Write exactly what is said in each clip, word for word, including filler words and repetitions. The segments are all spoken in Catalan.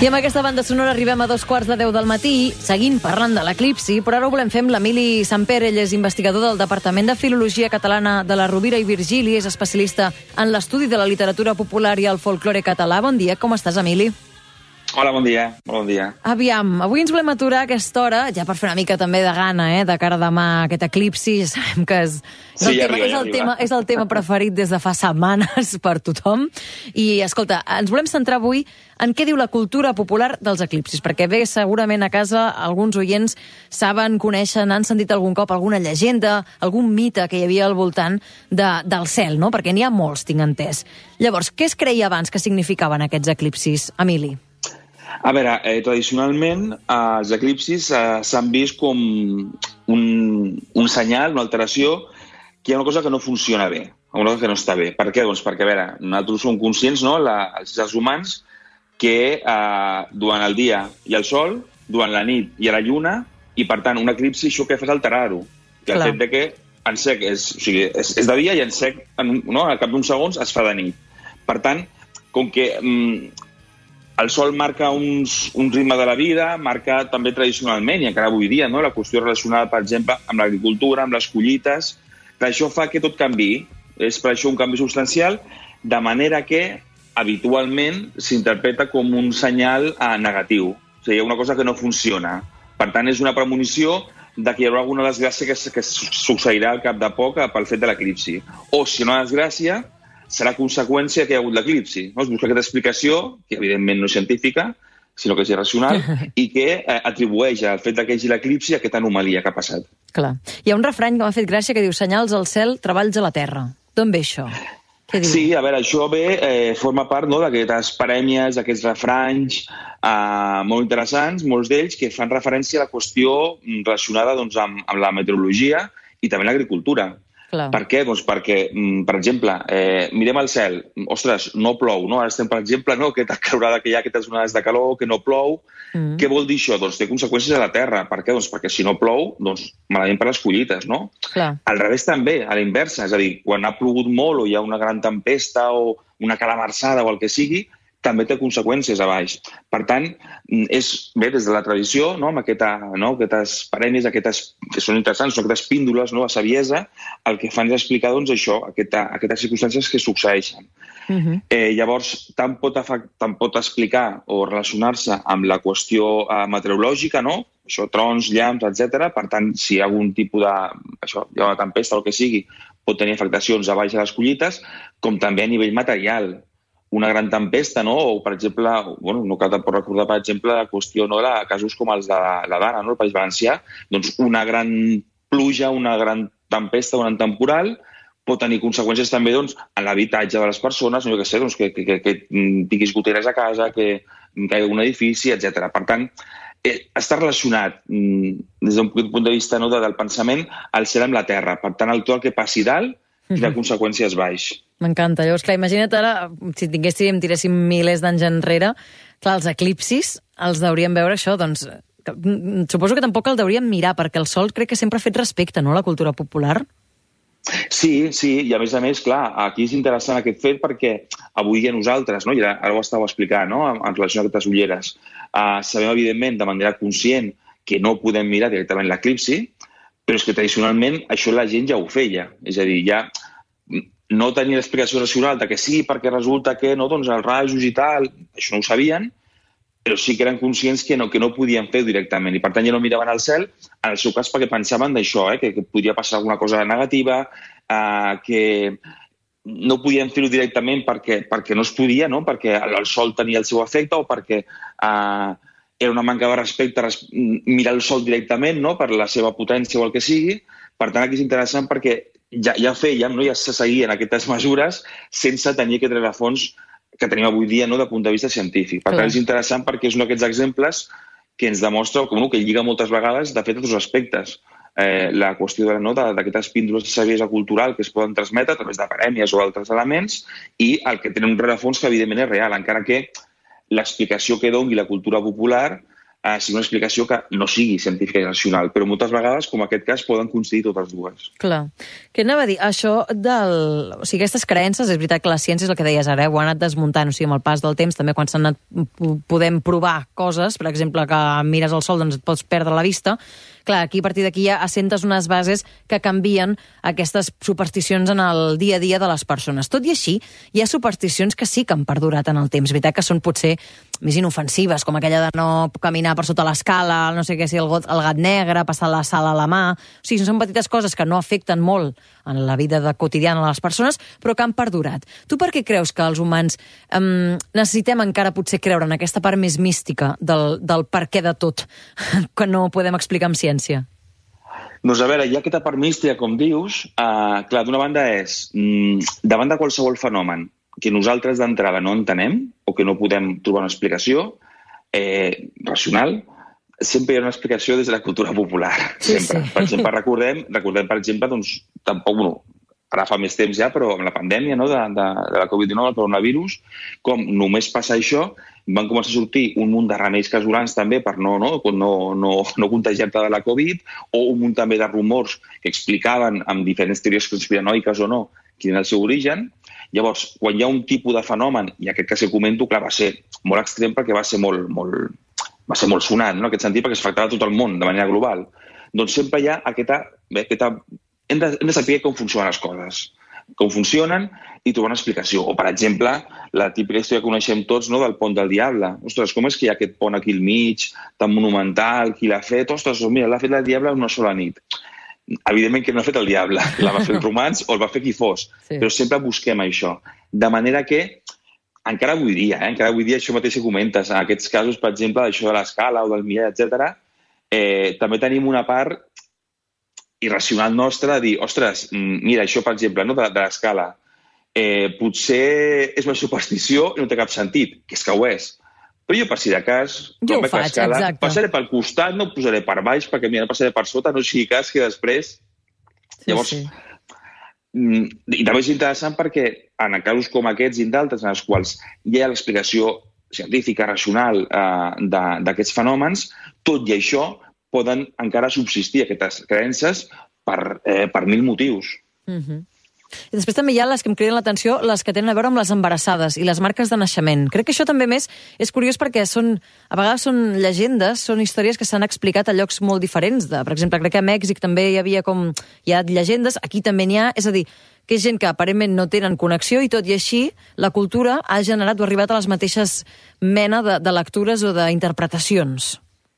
I amb aquesta banda sonora arribem a dos quarts de deu del matí, seguint parlant de l'eclipsi, però ara ho volem fer amb l'Emili Samper. Ell és investigador del Departament de Filologia Catalana de la Rovira i Virgili, és especialista en l'estudi de la literatura popular i el folklore català. Bon dia, com estàs, Emili? Hola, bon dia. Bon dia. Aviam, avui ens volem aturar a aquesta hora, ja per fer una mica també de gana, eh, de cara a demà aquest eclipsi. Ja sabem que és, és, sí, el, ja tema, arriba, és, el ja tema, és el tema preferit des de fa setmanes per tothom. I, escolta, ens volem centrar avui en què diu la cultura popular dels eclipsis, perquè bé, segurament a casa alguns oients saben, coneixen, han sentit algun cop alguna llegenda, algun mite que hi havia al voltant de, del cel, no? Perquè n'hi ha molts, tinc entès. Llavors, què es creia abans que significaven aquests eclipsis, Emili? A veure, eh, tradicionalment eh, els eclipsis eh, s'han vist com un, un senyal, una alteració, que hi ha una cosa que no funciona bé, una cosa que no està bé. Per què? Doncs perquè, a veure, nosaltres som conscients, no?, la, els éssers humans, que eh, durant el dia hi ha el sol, durant la nit hi ha la lluna, i per tant un eclipsi això que fa és alterar-ho. I el Clar. fet de que en sec és, o sigui, és, és de dia i en sec, en, no, al cap d'uns segons es fa de nit. Per tant, com que mm, el sol marca uns, un ritme de la vida, marca també tradicionalment, i encara avui dia, no?, la qüestió relacionada, per exemple, amb l'agricultura, amb les collites, que això fa que tot canvi. És per això un canvi substancial, de manera que habitualment s'interpreta com un senyal eh, negatiu. O sigui, hi ha una cosa que no funciona. Per tant, és una premonició de que hi haurà alguna desgràcia que, que succeirà al cap de poc pel fet de l'eclipsi. O, si no hi ha desgràcia, serà conseqüència que hi ha hagut l'eclipsi. No? Es busca aquesta explicació, que evidentment no és científica, sinó que és irracional, i que eh, atribueix al fet que hi hagi l'eclipsi aquesta anomalia que ha passat. Clar. Hi ha un refrany que m'ha fet gràcia que diu senyals al cel, treballs a la terra. D'on ve això? Què diu? Sí, a veure, això ve, eh, forma part, no?, d'aquestes parèmies, d'aquests refranys eh, molt interessants, molts d'ells que fan referència a la qüestió relacionada, doncs, amb, amb la meteorologia i també l'agricultura. Clar. Per què? Doncs perquè, per exemple, eh, mirem al cel, ostres, no plou, no? Ara estem, per exemple, no, aquesta calorada que hi ha, aquestes onades de calor, que no plou. Mm. Què vol dir això? Doncs té conseqüències a la terra. Per què? Doncs perquè si no plou, doncs malament per les collites, no? Clar. Al revés també, a la inversa, és a dir, quan ha plogut molt o hi ha una gran tempesta o una calamarsada o el que sigui, també té conseqüències a baix. Per tant, és bé, des de la tradició, no?, amb aquesta, no?, aquestes parèmies, aquestes, que són interessants, són aquestes píndoles, no?, de saviesa, el que fan és explicar, doncs, això, aquesta, aquestes circumstàncies que succeeixen. Uh-huh. eh, llavors, tant pot, tant pot explicar o relacionar-se amb la qüestió eh, meteorològica, no?, això, trons, llamps, etcètera. Per tant, si hi ha algun tipus de... això, hi ha una tempesta o el que sigui, pot tenir afectacions a baix de les collites, com també a nivell material. Una gran tempesta, no? O, per exemple, bueno, no cal tampoc recordar, per exemple, la qüestió, no?, de casos com els de la Dana, no?, el País Valencià, doncs una gran pluja, una gran tempesta, un gran temporal, pot tenir conseqüències també, doncs, en l'habitatge de les persones, no, jo què sé, doncs, que, que, que tinguis goteres a casa, que caigui un edifici, etcètera. Per tant, eh, està relacionat, mm, des d'un punt de vista, no?, de, del pensament, el cel amb la terra. Per tant, el tot el que passi dalt tindrà uh-huh. conseqüències baix. M'encanta. Llavors, clar, imagina't ara, si tinguéssim, tiréssim milers d'anys enrere, clar, els eclipsis els deuríem veure això, doncs, que, suposo que tampoc el deuríem mirar, perquè el sol crec que sempre ha fet respecte, no?, a la cultura popular. Sí, sí, i a més a més, clar, aquí és interessant aquest fet perquè avui dia nosaltres, no?, i ara, ara ho estàveu explicant, no?, en, en relació a aquestes ulleres, uh, sabem, evidentment, de manera conscient que no podem mirar directament l'eclipsi, però és que tradicionalment això la gent ja ho feia. És a dir, ja no tenia l'explicació racional de que sí, perquè resulta que no, doncs els rajos i tal, això no ho sabien, però sí que eren conscients que no, que no podien fer-ho directament i per tant ja no miraven al cel, en el seu cas perquè pensaven d'això, eh, que, que podria passar alguna cosa negativa, eh, que no podien fer-ho directament perquè, perquè no es podia, no? Perquè el, el sol tenia el seu efecte o perquè eh, era una manca de respecte mirar el sol directament, no?, per la seva potència o el que sigui. Per tant, aquí és interessant perquè ja, ja fèiem, no?, ja se seguien aquestes mesures sense tenir aquest rerefons que tenim avui dia, no?, de punt de vista científic. Per tant, és interessant perquè és un d'aquests exemples que ens demostra com, no?, que lliga moltes vegades, de fet, a tots els aspectes. Eh, la qüestió de, no?, d'aquestes píndoles de saviesa cultural que es poden transmetre a través de parèmies o altres elements i el que tenen un rerefons que, evidentment, és real, encara que l'explicació que doni la cultura popular eh, sigui una explicació que no sigui científica i racional, però moltes vegades, com en aquest cas, poden coincidir totes dues. Clar. Què anava a dir? Això del... O sigui, aquestes creences, és veritat que la ciència és el que deies ara, eh? Ho ha anat desmuntant, o sigui, amb el pas del temps, també quan s'han anat... podem provar coses, per exemple, que mires el sol, doncs et pots perdre la vista. Clar, aquí a partir d'aquí ja assentes unes bases que canvien aquestes supersticions en el dia a dia de les persones. Tot i així, hi ha supersticions que sí que han perdurat en el temps. És veritat que són potser més inofensives, com aquella de no caminar per sota l'escala, no sé què, si el got, el gat negre, passar la sal a la mà... O sigui, són petites coses que no afecten molt en la vida de quotidiana de les persones, però que han perdurat. Tu per què creus que els humans um, necessitem encara potser creure en aquesta part més mística del, del per què de tot, que no podem explicar amb ciència? Doncs a veure, hi ha aquesta part mística, com dius, eh, clar, d'una banda és, mm, davant de qualsevol fenomen que nosaltres d'entrada no entenem o que no podem trobar una explicació eh, racional, sempre hi ha una explicació des de la cultura popular, sí, sempre. Sí. Per exemple, recordem, recordem, per exemple, doncs, tampoc, no, ara fa més temps ja, però amb la pandèmia, no, de, de, de la covid dinou, el coronavirus, com només passa això, van començar a sortir un munt de remeis casolans també per no, no, no, no, no contagiar-te de la Covid, o un munt també de rumors que explicaven amb diferents teories conspiranoiques o no quin era el seu origen. Llavors, quan hi ha un tipus de fenomen, i aquest que se comento, clar, va ser molt extrem perquè va ser molt, molt, va ser molt sonat, no?, en aquest sentit, perquè s'afectava tot el món de manera global. Doncs sempre hi ha aquesta... aquesta hem, de, hem de saber com funcionen les coses, com funcionen i trobar una explicació. O, per exemple, la típica història que coneixem tots, no?, del pont del Diable. Ostres, com és que hi ha aquest pont aquí al mig, tan monumental, qui l'ha fet? Ostres, mira, l'ha fet el Diable en una sola nit. Evidentment que no ha fet el Diable, la va fer els romans o el va fer qui fos, sí. Però sempre busquem això. De manera que, encara avui dia, eh, encara avui dia això mateix que comentes, en aquests casos, per exemple, això de l'escala o del mirall, etcètera, eh, també tenim una part irracional nostra de dir, ostres, mira, això, per exemple, no, de, de l'escala, eh, potser és una superstició i no té cap sentit, que és que ho és. Però jo, per si de cas, jo ho faig, exacte. Passaré pel costat, no ho posaré per baix, perquè mira, no passaré per sota, no sigui cas que després... Sí, Llavors, sí. I també és interessant perquè en casos com aquests i d'altres, en els quals hi ha l'explicació científica, racional eh, d'aquests fenòmens, tot i això poden encara subsistir aquestes creences per, eh, per mil motius. Mhm. I després també hi ha les que em criden l'atenció, les que tenen a veure amb les embarassades i les marques de naixement. Crec que això també més és curiós perquè són, a vegades són llegendes, són històries que s'han explicat a llocs molt diferents. De, per exemple, crec que a Mèxic també hi havia com... Hi ha llegendes, aquí també n'hi ha, és a dir, que és gent que aparentment no tenen connexió i tot i així la cultura ha generat o ha arribat a les mateixes mena de, de lectures o d'interpretacions.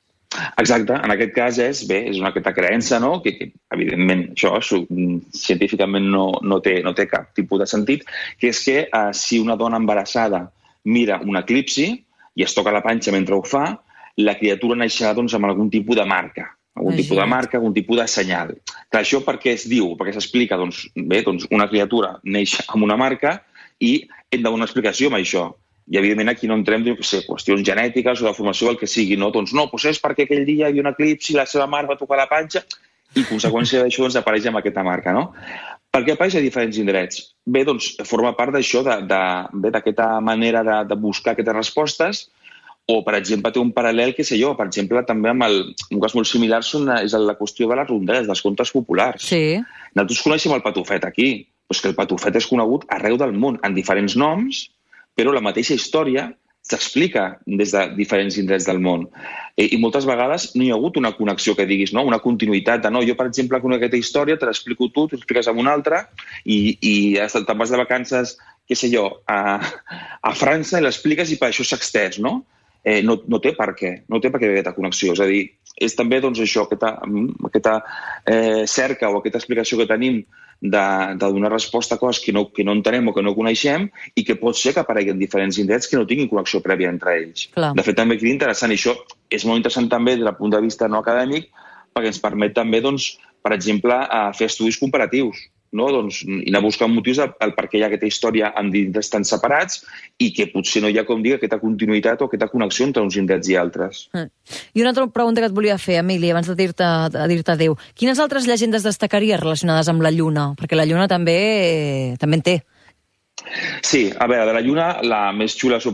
Exacte, en aquest cas és, bé, és una aquesta creença, no?, que, que evidentment això científicament no, no, té, no té cap tipus de sentit, que és que eh, si una dona embarassada mira un eclipsi i es toca la panxa mentre ho fa, la criatura naixerà doncs, amb algun tipus de marca, algun Imagina't. tipus de marca, algun tipus de senyal. Clar, això per què es diu? Perquè s'explica, doncs, bé, doncs una criatura neix amb una marca i hem de donar una explicació amb això. I, evidentment, aquí no entrem, no sé, qüestions genètiques o de formació o el que sigui, no? Doncs no, doncs és perquè aquell dia hi havia un eclipsi i la seva mare va tocar la panxa i, conseqüència d'això, doncs, apareix amb aquesta marca, no? Per què apareix a diferents indrets? Bé, doncs, forma part d'això, d'aquesta manera de, de buscar aquestes respostes, o, per exemple, té un paral·lel, què sé jo, per exemple, també amb el, un cas molt similar són, és la qüestió de les rondeles, dels contes populars. Sí. Nosaltres coneixem el patufet aquí, però és que el patufet és conegut arreu del món, en diferents noms, però la mateixa història s'explica des de diferents indrets del món. I, I moltes vegades no hi ha hagut una connexió que diguis, no? Una continuïtat de, no, jo, per exemple, conec aquesta història, te l'explico tu, tu l'expliques amb una altra, i, i te'n vas de vacances, què sé jo, a, a França i l'expliques i per això s'ha extès, no? Eh, no? No té per què, no té per què aquesta connexió. És a dir, és també doncs, això, aquesta, aquesta eh, cerca o aquesta explicació que tenim de, de donar resposta a coses que no, que no entenem o que no coneixem i que pot ser que apareguin diferents indrets que no tinguin connexió prèvia entre ells. Clar. De fet, també és interessant, i això és molt interessant també des del punt de vista no acadèmic, perquè ens permet també, doncs, per exemple, fer estudis comparatius, no? Doncs, i anar a buscar motius del, del per què hi ha aquesta història amb indrets tan separats i que potser no hi ha, com dic, aquesta continuïtat o aquesta connexió entre uns indrets i altres. Mm. I una altra pregunta que et volia fer, Emili, abans de dir-te dir adéu. Quines altres llegendes destacaries relacionades amb la Lluna? Perquè la Lluna també, també en té. Sí, a veure, de la Lluna, la més xula,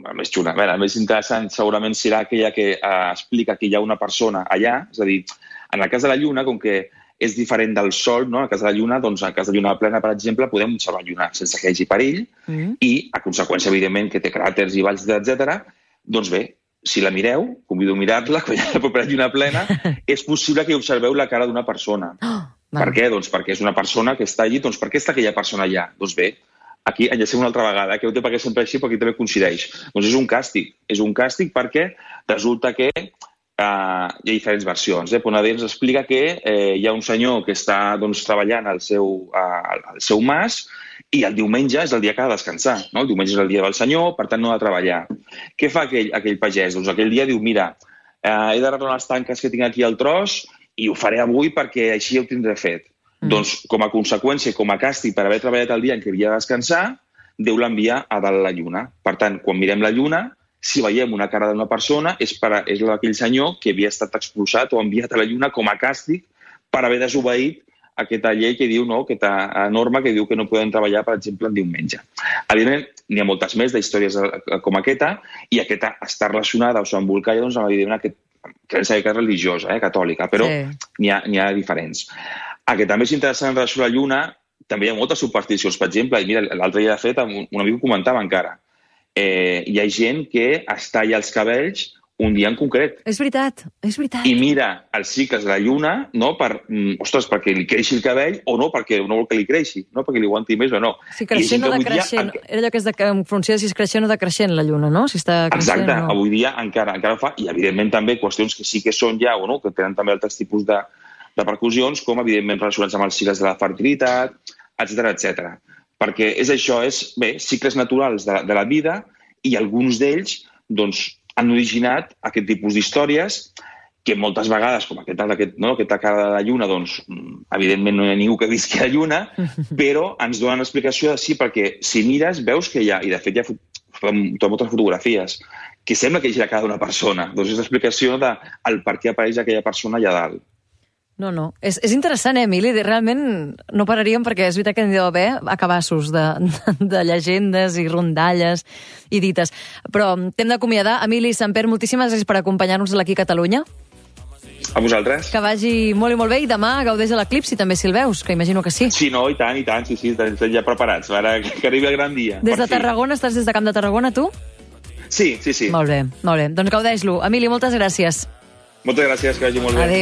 el més xula, a veure, el més interessant segurament serà aquella que eh, explica que hi ha una persona allà, és a dir, en el cas de la Lluna, com que és diferent del Sol, no? En el cas de la Lluna, doncs, en el cas de Lluna plena, per exemple, podem observar la Lluna sense que hi hagi perill mm. i, a conseqüència, evidentment, que té cràters i valls, etcètera. Doncs bé, si la mireu, convido a mirar-la, quan hi ha la propera Lluna plena, és possible que observeu la cara d'una persona. Oh, per què? Doncs perquè és una persona que està allí. Doncs per què està aquella persona allà? Doncs bé, aquí enllacem una altra vegada, que no té per què sempre així, però aquí també coincideix. Doncs és un càstig. És un càstig perquè resulta que eh, hi ha diferents versions. Eh? Una d'ells explica que eh, hi ha un senyor que està doncs, treballant al seu, eh, al seu mas i el diumenge és el dia que ha de descansar. No? El diumenge és el dia del senyor, per tant no ha de treballar. Què fa aquell, aquell pagès? Doncs aquell dia diu, mira, eh, he de retornar les tanques que tinc aquí al tros i ho faré avui perquè així ho tindré fet. Mm. Doncs, com a conseqüència, com a càstig per haver treballat el dia en què havia de descansar, Déu l'envia a dalt la Lluna. Per tant, quan mirem la Lluna, si veiem una cara d'una persona, és, per, és aquell senyor que havia estat expulsat o enviat a la Lluna com a càstig per haver desobeït aquesta llei que diu, no?, aquesta norma que diu que no podem treballar, per exemple, en diumenge. Evidentment, n'hi ha moltes més d'històries com aquesta, i aquesta està relacionada o s'embolcalla doncs, amb, evidentment, aquest creença religiosa, eh, catòlica, però sí. n'hi ha, n'hi ha diferents. El que també és interessant en relació a la Lluna, també hi ha moltes supersticions. Per exemple, i mira, l'altre dia, de fet, un amic ho comentava encara, eh, hi ha gent que es talla els cabells un dia en concret. És veritat, és veritat. I mira els cicles de la Lluna, no, per, ostres, perquè li creixi el cabell o no, perquè no vol que li creixi, no, perquè li aguanti més o no. Si creixent o decreixent. Dia... Era allò que és de, en funció de si és creixent o decreixent la Lluna, no? Si està creixent, exacte, no. Avui dia encara, encara ho fa, i evidentment també qüestions que sí que són ja, o no, que tenen també altres tipus de de percussions, com evidentment relacionats amb els cicles de la fertilitat, etcètera, etcètera. Perquè és això, és, bé, cicles naturals de, de la vida i alguns d'ells doncs, han originat aquest tipus d'històries que moltes vegades, com aquesta, aquest, no, aquesta cara de la Lluna, doncs, evidentment no hi ha ningú que visqui a la Lluna, però ens donen explicació de sí, perquè si mires veus que hi ha, i de fet hi ha moltes fotografies, que sembla que hi hagi la cara d'una persona. Doncs és l'explicació del per què apareix aquella persona allà dalt. No, no. És, és interessant, eh, Emili? Realment no pararíem perquè és veritat que n'hi deu haver a cabassos de, de llegendes i rondalles i dites. Però t'hem d'acomiadar. Emili Samper, moltíssimes gràcies per acompanyar-nos aquí a Catalunya. A vosaltres. Que vagi molt i molt bé i demà gaudeix de l'eclipsi també, si el veus, que imagino que sí. Sí, no, i tant, i tant, sí, sí, estem ja preparats. Ara que arribi el gran dia. Des de Tarragona, estàs des de Camp de Tarragona, tu? Sí, sí, sí. Molt bé, molt bé. Doncs gaudeix-lo. Emili, moltes gràcies. Moltes gràcies, que vagi molt bé. Adéu.